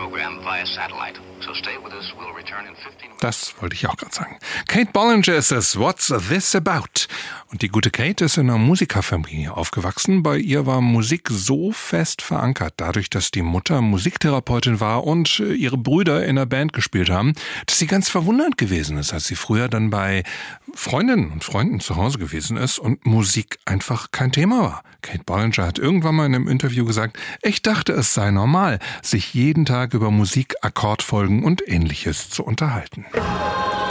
program via satellite. So stay with us. We'll return in 15 minutes. Das wollte ich auch gerade sagen. Kate Bollinger ist es. What's this about? Und die gute Kate ist in einer Musikerfamilie aufgewachsen. Bei ihr war Musik so fest verankert, dadurch, dass die Mutter Musiktherapeutin war und ihre Brüder in einer Band gespielt haben, dass sie ganz verwundert gewesen ist, als sie früher dann bei Freundinnen und Freunden zu Hause gewesen ist und Musik einfach kein Thema war. Kate Bollinger hat irgendwann mal in einem Interview gesagt, ich dachte, es sei normal, sich jeden Tag über Musik, Akkordfolgen und Ähnliches zu unterhalten.